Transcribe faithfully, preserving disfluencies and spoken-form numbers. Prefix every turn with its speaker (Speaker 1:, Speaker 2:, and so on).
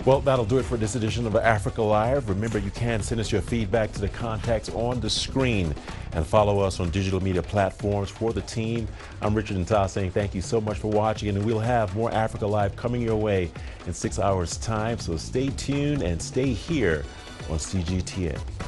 Speaker 1: Well, that'll do it for this edition of Africa Live. Remember, you can send us your feedback to the contacts on the screen and follow us on digital media platforms. For the team, I'm Richard Ntah saying thank you so much for watching, and we'll have more Africa Live coming your way in six hours' time. So stay tuned and stay here on C G T N.